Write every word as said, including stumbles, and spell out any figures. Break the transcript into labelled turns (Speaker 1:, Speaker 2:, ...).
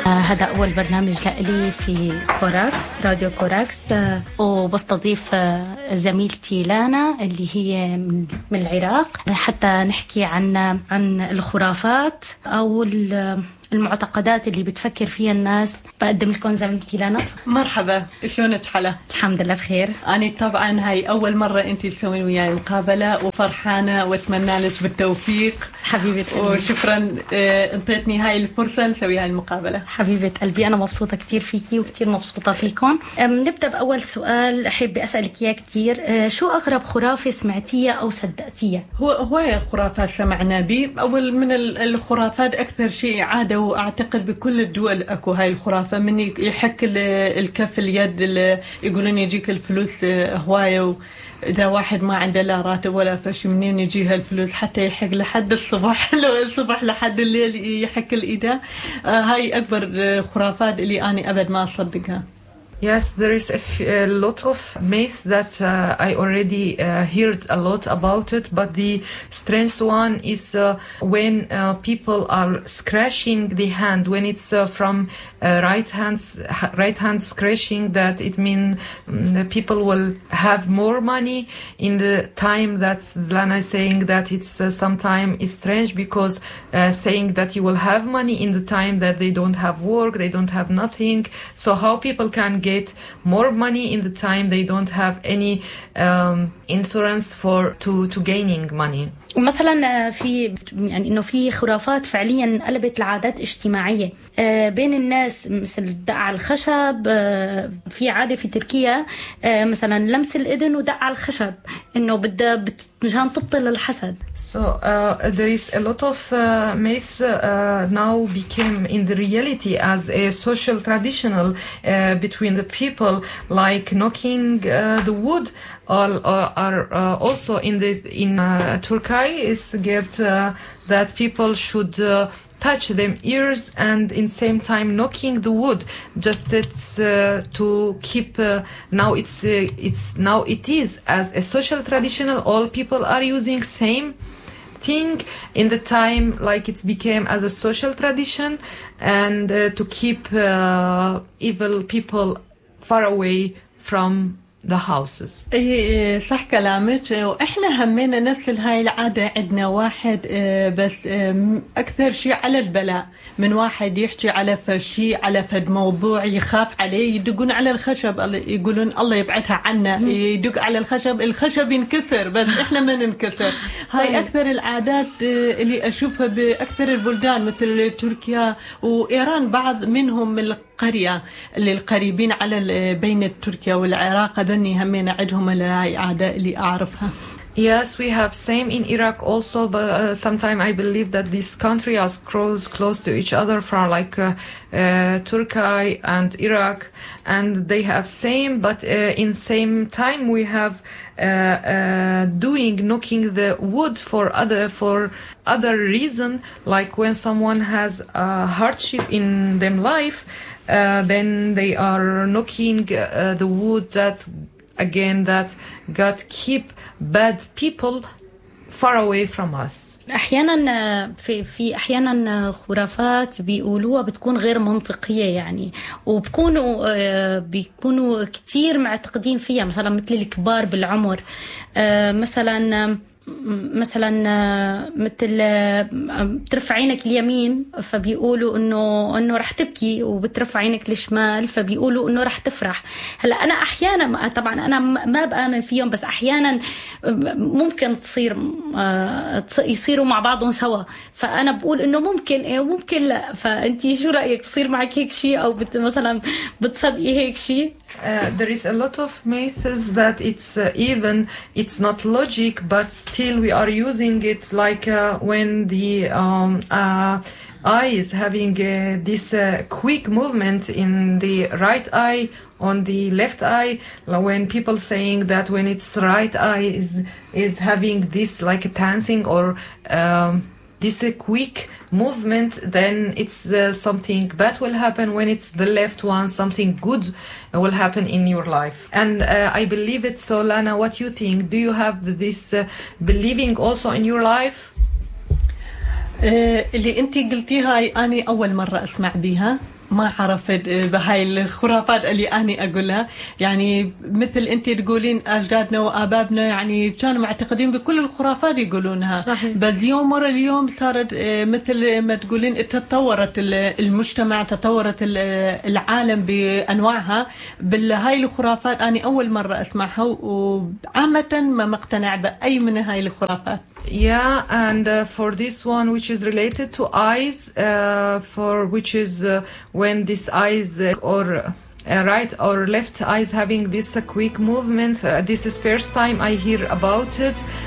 Speaker 1: هذا أول برنامج لإلي في كوراكس، راديو كوراكس، وبستضيف زميلتي لانا اللي هي من العراق حتى نحكي عن عن الخرافات أو المعتقدات اللي بتفكر فيها الناس. بقدم لكم زميلتي لانا.
Speaker 2: مرحبا، شلونك حلا؟
Speaker 1: الحمد لله بخير.
Speaker 2: أنا طبعا هاي أول مرة أنت تسوين وياي مقابلة وفرحانة وأتمنى لك بالتوفيق
Speaker 1: حبيبة قلبي.
Speaker 2: وشكرا انطيتني هاي الفرصة نسوي هاي المقابلة.
Speaker 1: حبيبة قلبي، أنا مبسوطة كتير فيكي وكتير مبسوطة فيكم. نبدأ بأول سؤال أحب أسألك إياه كتير. شو أغرب خرافة سمعتيها أو صدقتيها؟
Speaker 2: هو هواية خرافات سمعنا بي. أول من الخرافات أكثر شيء عادة وأعتقد بكل الدول أكو هاي الخرافة، من يحك الكف اليد اللي يقولون يجيك الفلوس هواية، إذا واحد ما عنده لا راتب ولا فش منين يجيها الفلوس حتى يحق لحد الصبح لو الصبح لحد الليل يحك الإيدة. آه هاي أكبر خرافات اللي أنا أبد ما أصدقها.
Speaker 3: Yes, there is a, f- a lot of myths that uh, I already uh, heard a lot about it, but the strange one is uh, when uh, people are scratching the hand, when it's uh, from uh, right hand, right hand scratching, that it means um, people will have more money in the time that Lana is saying that it's uh, sometime is strange because uh, saying that you will have money in the time that they don't have work, they don't have nothing. So how people can get get more money in the time they don't have any um, insurance for to to gaining money.
Speaker 1: مثلا في يعني انه في خرافات فعليا قلبت لعادات اجتماعيه بين الناس، مثل دق على الخشب. في عاده في تركيا مثلا لمس الاذن ودق على الخشب انه بدها مشان تبطل الحسد.
Speaker 3: So uh, there is a lot of uh, myths uh, now became in the reality as a social traditional uh, between the people, like knocking uh, the wood. All uh, are uh, also in the in uh, Turkey is get uh, that people should uh, touch them ears and in same time knocking the wood. Just it's uh, to keep. Uh, now it's uh, it's now it is as a social traditional. All people are using same thing in the time like it's became as a social tradition and uh, to keep uh, evil people far away from the houses.
Speaker 2: ايه صح كلامك، واحنا همينا نفس هاي العاده. عندنا واحد بس اكثر شيء على البلاء من واحد يحكي على فشي على فد موضوع يخاف عليه، يدقون على الخشب يقولون الله يبعدها عنا، يدق على الخشب الخشب ينكسر بس احنا ما ننكسر. هاي اكثر العادات اللي اشوفها باكثر البلدان مثل تركيا وايران. بعض منهم من القريه اللي القريبين على بين تركيا والعراق ذني همين عندهم هاي عادة اللي أعرفها.
Speaker 3: Yes, we have same in Iraq also, but uh, sometimes I believe that this country are close close to each other from like uh, uh, Turkey and Iraq, and they have same, but uh, in same time we have uh, uh, doing knocking the wood for other for other reason, like when someone has a hardship in their life, uh, then they are knocking uh, the wood that again that God keep bad people far away from us.
Speaker 1: احيانا في في احيانا خرافات بيقولوها بتكون غير منطقيه يعني، وبكونوا بيكونوا كتير معتقدين فيها، مثلا مثل الكبار بالعمر. مثلا مثلا مثل بترفع عينك اليمين فبيقولوا انه انه رح تبكي، وبترفع عينك الشمال فبيقولوا انه رح تفرح. هلا انا احيانا طبعا انا ما بآمن فيهم، بس احيانا ممكن تصير يصيروا مع بعضهم سوا، فانا بقول انه ممكن ايه وممكن لا. فانتي شو رايك؟ بصير معك هيك شيء او بت مثلا بتصدقي هيك شيء؟
Speaker 3: Uh, there is a lot of myths that it's uh, even it's not logic, but still we are using it, like uh, when the um, uh, eye is having uh, this uh, quick movement in the right eye on the left eye, when people saying that when its right eye is is having this like a dancing or um, this a quick movement, then it's uh, something bad will happen. When it's the left one, something good will happen in your life. And uh, I believe it. So Lana, what you think? Do you have this uh, believing also in your life?
Speaker 2: اللي انتي قلتيها أنا أول مرة أسمع بيها. ما عرفت بهاي الخرافات اللي أنا أقولها. يعني مثل أنت تقولين أجدادنا وآبابنا يعني كانوا معتقدين بكل الخرافات يقولونها.
Speaker 1: صحيح.
Speaker 2: بس يوم ورا اليوم صارت مثل ما تقولين تطورت المجتمع، تطورت العالم بأنواعها. بالهاي الخرافات أنا أول مرة أسمعها وعامة ما مقتنع بأي من هاي الخرافات.
Speaker 3: Yeah, and uh, for this one, which is related to eyes, uh, for which is uh, when this eyes uh, or uh, right or left eyes having this uh, quick movement. Uh, this is first time I hear about it,